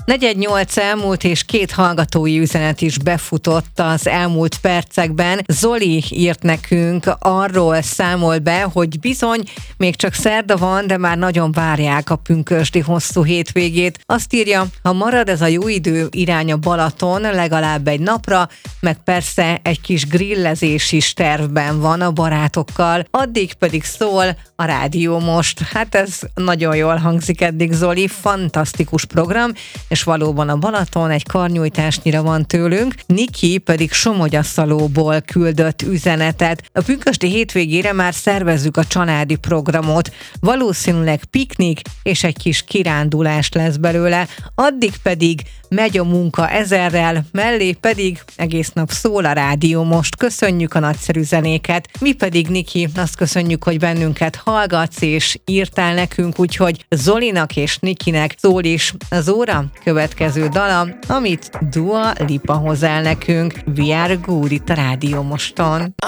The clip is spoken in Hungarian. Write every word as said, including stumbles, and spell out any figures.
negyven nyolc elmúlt, és két hallgatói üzenet is befutott az elmúlt percekben. Zoli írt nekünk, arról számol be, hogy bizony még csak szerda van, de már nagyon várják a pünkösdi hosszú hétvégét. Azt írja, ha marad ez a jó idő, irány a Balaton legalább egy napra, meg persze egy kis grillezés is tervben van a barátokkal, addig pedig szól a rádió most. Hát ez nagyon jól hangzik eddig, Zoli, fantasztikus program, és valóban a Balaton egy karnyújtásnyira van tőlünk. Niki pedig Somogyaszalóból küldött üzenetet. A pünkösdi hétvégére már szervezzük a családi programot. Valószínűleg piknik és egy kis kirándulás lesz belőle. Addig pedig megy a munka ezerrel, mellé pedig egész nap szól a rádió most. Köszönjük a nagyszerű zenéket. Mi pedig, Niki, azt köszönjük, hogy bennünket hallgatsz és írtál nekünk, úgyhogy Zolinak és Nikinek szól is az óra következő dala, amit Dua Lipa hoz el nekünk. We Are Good itt a Rádió Moston.